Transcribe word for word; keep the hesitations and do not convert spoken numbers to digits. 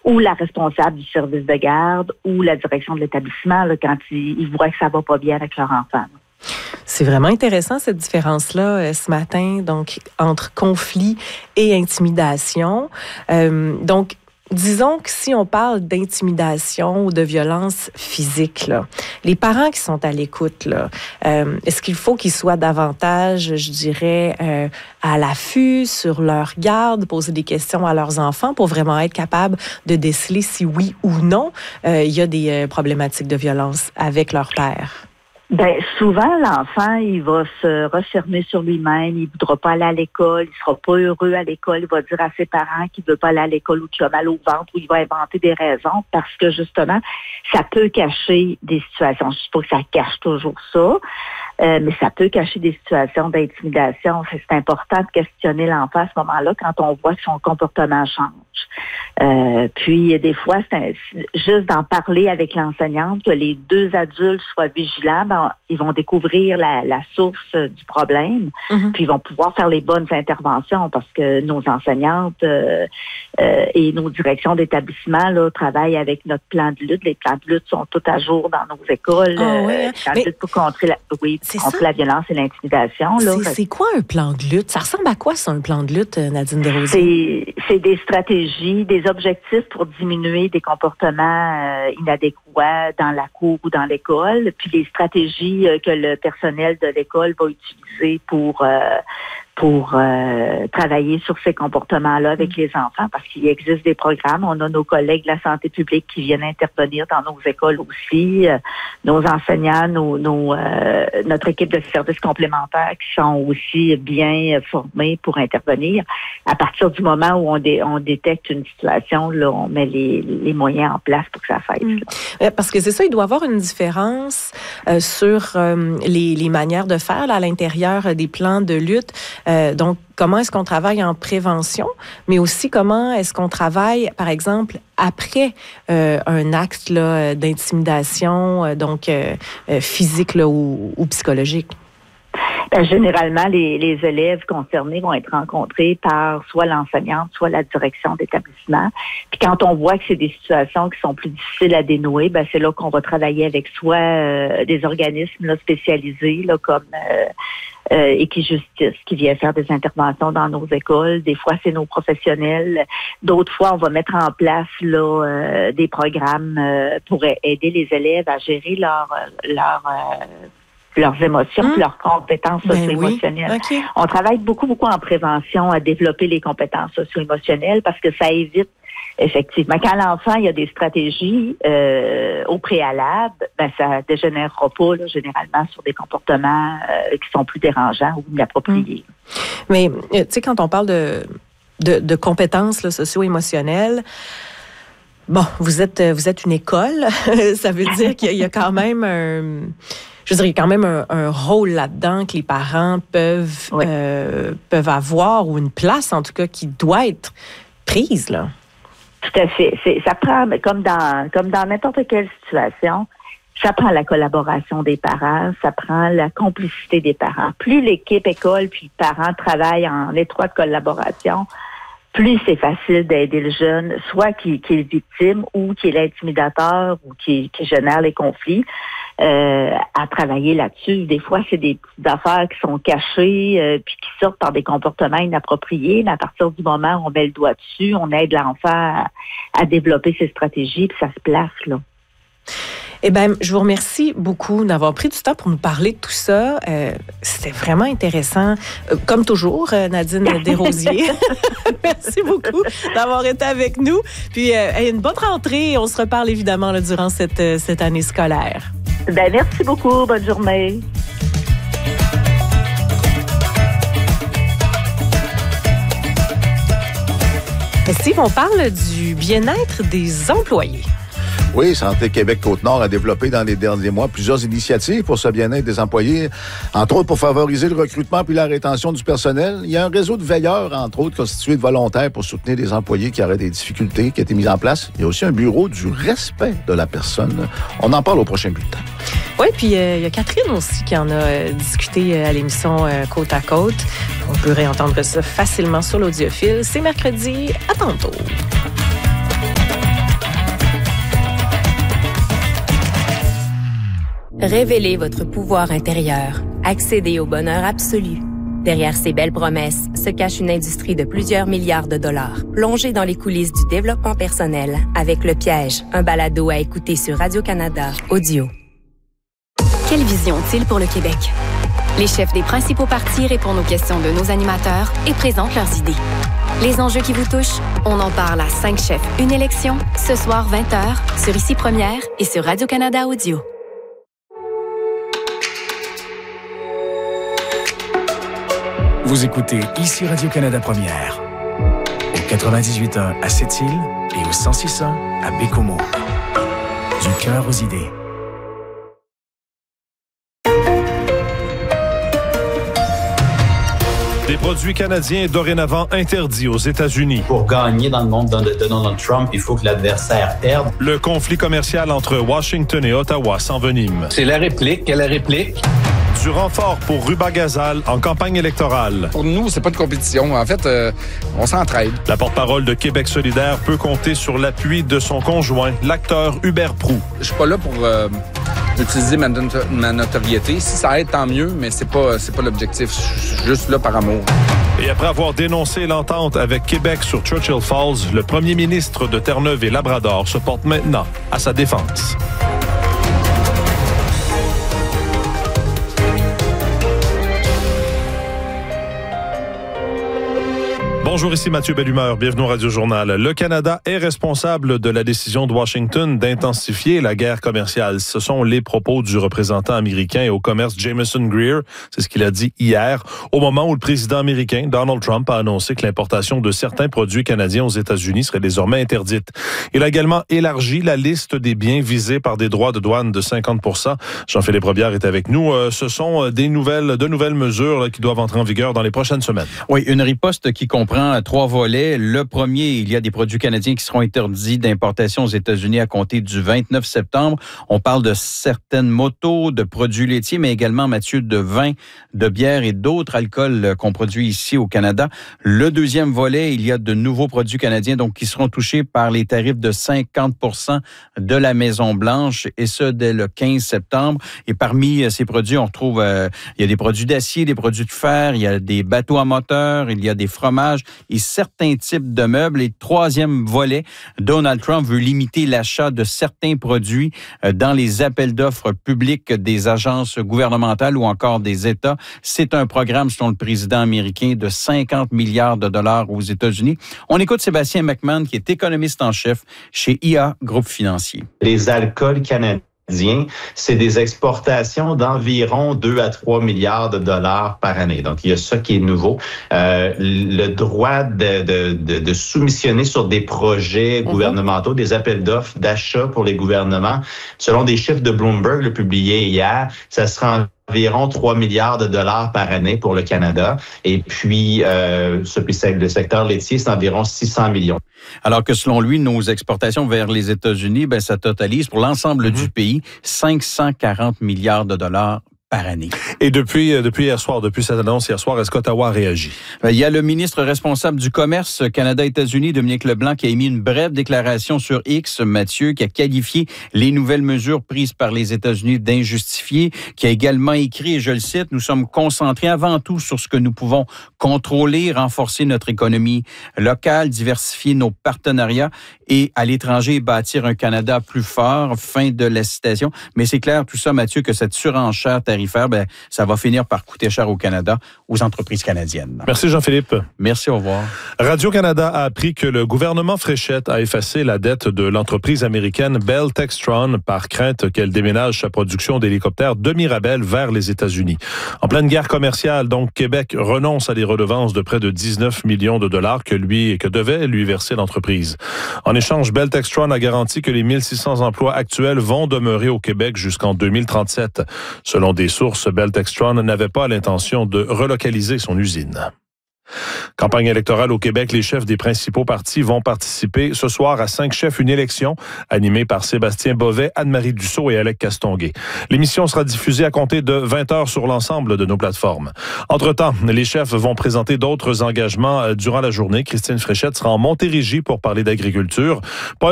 ou la responsable du service de garde ou la direction de l'établissement là, quand ils, ils voient que ça va pas bien avec leur enfant. Là. C'est vraiment intéressant cette différence-là euh, ce matin, donc entre conflit et intimidation. Euh, donc, disons que si on parle d'intimidation ou de violence physique, là, les parents qui sont à l'écoute, là, euh, est-ce qu'il faut qu'ils soient davantage, je dirais, euh, à l'affût, sur leur garde, poser des questions à leurs enfants pour vraiment être capable de déceler si oui ou non euh, il y a des euh, problématiques de violence avec leur père? Ben souvent l'enfant il va se refermer sur lui-même, il voudra pas aller à l'école, il sera pas heureux à l'école, il va dire à ses parents qu'il veut pas aller à l'école ou qu'il a mal au ventre ou il va inventer des raisons parce que justement ça peut cacher des situations. Je ne dis pas que ça cache toujours ça, euh, mais ça peut cacher des situations d'intimidation. C'est important de questionner l'enfant à ce moment-là quand on voit que son comportement change. Euh, puis des fois c'est un, juste d'en parler avec l'enseignante, que les deux adultes soient vigilants. Ben, ils vont découvrir la, la source du problème, mm-hmm. puis ils vont pouvoir faire les bonnes interventions parce que nos enseignantes euh, euh, et nos directions d'établissement là, travaillent avec notre plan de lutte. Les plans de lutte sont tous à jour dans nos écoles. Oh, oui, hein? euh, mais pour contrer la, oui, contre la violence et l'intimidation. Là. C'est, c'est quoi un plan de lutte? Ça ressemble à quoi, ça, un plan de lutte, Nadine Desrosiers? C'est, c'est des stratégies, des objectifs pour diminuer des comportements euh, inadéquats dans la cour ou dans l'école, puis les stratégies euh, que le personnel de l'école va utiliser pour euh, pour euh, travailler sur ces comportements-là avec les enfants, parce qu'il existe des programmes. On a nos collègues de la santé publique qui viennent intervenir dans nos écoles aussi, euh, nos enseignants, nos, nos euh, notre équipe de services complémentaires qui sont aussi bien formés pour intervenir. À partir du moment où on, dé, on détecte une situation, là, on met les, les moyens en place pour que ça fasse. Mmh. Parce que c'est ça, il doit y avoir une différence euh, sur euh, les, les manières de faire là, à l'intérieur des plans de lutte. Euh, donc, comment est-ce qu'on travaille en prévention, mais aussi comment est-ce qu'on travaille, par exemple, après euh, un acte là, d'intimidation, euh, donc euh, euh, physique là, ou, ou psychologique? Ben, généralement, les, les élèves concernés vont être rencontrés par soit l'enseignante, soit la direction d'établissement. Puis quand on voit que c'est des situations qui sont plus difficiles à dénouer, ben c'est là qu'on va travailler avec soit euh, des organismes là, spécialisés, là, comme euh, euh, Équijustice, qui vient faire des interventions dans nos écoles. Des fois, c'est nos professionnels. D'autres fois, on va mettre en place là euh, des programmes euh, pour aider les élèves à gérer leur leur euh, leurs émotions, mmh. leurs compétences socio-émotionnelles. Ben oui. Okay. On travaille beaucoup, beaucoup en prévention à développer les compétences socio-émotionnelles parce que ça évite, effectivement, quand l'enfant il y a des stratégies euh, au préalable, ben ça dégénérera pas là, généralement sur des comportements euh, qui sont plus dérangeants ou inappropriés. Mmh. Mais, tu sais, quand on parle de, de, de compétences là, socio-émotionnelles, bon, vous êtes, vous êtes une école, ça veut dire qu'il y a, il y a quand même un... Je veux dire, il y a quand même un, un rôle là-dedans que les parents peuvent, oui. euh, peuvent avoir, ou une place, en tout cas, qui doit être prise, là. Tout à fait. C'est, ça prend, comme dans, comme dans n'importe quelle situation, ça prend la collaboration des parents, ça prend la complicité des parents. Plus l'équipe école puis les parents travaillent en étroite collaboration, plus c'est facile d'aider le jeune, soit qui, qui est victime ou qui est l'intimidateur ou qui, qui génère les conflits, euh, à travailler là-dessus. Des fois, c'est des petites affaires qui sont cachées euh, puis qui sortent par des comportements inappropriés, mais à partir du moment où on met le doigt dessus, on aide l'enfant à, à développer ses stratégies puis ça se place, là. Eh bien, je vous remercie beaucoup d'avoir pris du temps pour nous parler de tout ça. Euh, c'était vraiment intéressant. Euh, comme toujours, euh, Nadine Desrosiers. Merci beaucoup d'avoir été avec nous. Puis, euh, une bonne rentrée. On se reparle évidemment là, durant cette, cette année scolaire. Ben, merci beaucoup. Bonne journée. Steve, on parle du bien-être des employés. Oui, Santé Québec Côte-Nord a développé dans les derniers mois plusieurs initiatives pour ce bien-être des employés, entre autres pour favoriser le recrutement puis la rétention du personnel. Il y a un réseau de veilleurs, entre autres, constitué de volontaires pour soutenir des employés qui auraient des difficultés, qui a été mis en place. Il y a aussi un bureau du respect de la personne. On en parle au prochain bulletin. Oui, puis euh, il y a Catherine aussi qui en a euh, discuté euh, à l'émission euh, Côte à Côte. On peut réentendre ça facilement sur l'audiophile. C'est mercredi. À tantôt. Révélez votre pouvoir intérieur. Accédez au bonheur absolu. Derrière ces belles promesses se cache une industrie de plusieurs milliards de dollars. Plongez dans les coulisses du développement personnel avec Le Piège, un balado à écouter sur Radio-Canada Audio. Quelle vision ont-ils pour le Québec? Les chefs des principaux partis répondent aux questions de nos animateurs et présentent leurs idées. Les enjeux qui vous touchent, on en parle à cinq chefs, une élection, ce soir vingt heures, sur Ici Première et sur Radio-Canada Audio. Vous écoutez Ici Radio-Canada Première, au quatre-vingt-dix-huit point un à Sept-Îles et au cent six point un à Bécomo. Du cœur aux idées. Des produits canadiens dorénavant interdits aux États-Unis. Pour gagner dans le monde de Donald Trump, il faut que l'adversaire perde. Le conflit commercial entre Washington et Ottawa s'envenime. C'est la réplique, quelle réplique? Du renfort pour Ruba-Gazal en campagne électorale. Pour nous, c'est pas de compétition. En fait, euh, on s'entraide. La porte-parole de Québec solidaire peut compter sur l'appui de son conjoint, l'acteur Hubert Proulx. Je suis pas là pour euh, utiliser ma, ma notoriété. Si ça aide, tant mieux, mais c'est pas, c'est pas l'objectif. Je suis juste là par amour. Et après avoir dénoncé l'entente avec Québec sur Churchill Falls, le premier ministre de Terre-Neuve et Labrador se porte maintenant à sa défense. Bonjour, ici Mathieu Bellumeur. Bienvenue au Radio-Journal. Le Canada est responsable de la décision de Washington d'intensifier la guerre commerciale. Ce sont les propos du représentant américain au commerce Jameson Greer. C'est ce qu'il a dit hier, au moment où le président américain Donald Trump a annoncé que l'importation de certains produits canadiens aux États-Unis serait désormais interdite. Il a également élargi la liste des biens visés par des droits de douane de cinquante pour cent. Jean-Philippe Robillard est avec nous. Euh, ce sont des nouvelles, de nouvelles mesures là, qui doivent entrer en vigueur dans les prochaines semaines. Oui, une riposte qui comprend à trois volets. Le premier, il y a des produits canadiens qui seront interdits d'importation aux États-Unis à compter du vingt-neuf septembre. On parle de certaines motos, de produits laitiers, mais également, Mathieu, de vin, de bière et d'autres alcools qu'on produit ici au Canada. Le deuxième volet, il y a de nouveaux produits canadiens donc qui seront touchés par les tarifs de cinquante pour cent de la Maison-Blanche, et ce, dès le quinze septembre. Et parmi ces produits, on retrouve, euh, il y a des produits d'acier, des produits de fer, il y a des bateaux à moteur, il y a des fromages et certains types de meubles. Et troisième volet, Donald Trump veut limiter l'achat de certains produits dans les appels d'offres publics des agences gouvernementales ou encore des États. C'est un programme, selon le président américain, de cinquante milliards de dollars aux États-Unis. On écoute Sébastien McMahon, qui est économiste en chef chez I A Groupe Financier. Les alcools canadiens, c'est des exportations d'environ deux à trois milliards de dollars par année. Donc, il y a ça qui est nouveau. Euh, le droit de, de, de, de soumissionner sur des projets mm-hmm. gouvernementaux, des appels d'offres d'achat pour les gouvernements, selon des chiffres de Bloomberg le publiés hier, ça sera environ trois milliards de dollars par année pour le Canada. Et puis, euh, ce, le secteur laitier, c'est environ six cents millions. Alors que selon lui, nos exportations vers les États-Unis, ben, ça totalise pour l'ensemble mm-hmm. du pays cinq cent quarante milliards de dollars par année. Et depuis, depuis hier soir, depuis cette annonce hier soir, est-ce qu'Ottawa a réagi? Il y a le ministre responsable du commerce Canada-États-Unis, Dominique Leblanc, qui a émis une brève déclaration sur X, Mathieu, qui a qualifié les nouvelles mesures prises par les États-Unis d'injustifiées, qui a également écrit, et je le cite, « Nous sommes concentrés avant tout sur ce que nous pouvons contrôler, renforcer notre économie locale, diversifier nos partenariats et à l'étranger bâtir un Canada plus fort. » Fin de la citation. Mais c'est clair, tout ça, Mathieu, que cette surenchère tarifaire, ben, ça va finir par coûter cher au Canada, aux entreprises canadiennes. Merci Jean-Philippe. Merci, au revoir. Radio-Canada a appris que le gouvernement Fréchette a effacé la dette de l'entreprise américaine Bell Textron par crainte qu'elle déménage sa production d'hélicoptères de Mirabel vers les États-Unis. En pleine guerre commerciale, donc, Québec renonce à des redevances de près de dix-neuf millions de dollars que lui que devait lui verser l'entreprise. En échange, Bell Textron a garanti que les mille six cents emplois actuels vont demeurer au Québec jusqu'en deux mille trente-sept. Selon des sources, Bell Textron n'avait pas l'intention de relocaliser son usine. Campagne électorale au Québec, les chefs des principaux partis vont participer ce soir à cinq chefs, une élection animée par Sébastien Bovet, Anne-Marie Dussault et Alec Castonguay. L'émission sera diffusée à compter de vingt heures sur l'ensemble de nos plateformes. Entre-temps, les chefs vont présenter d'autres engagements durant la journée. Christine Fréchette sera en Montérégie pour parler d'agriculture. Paul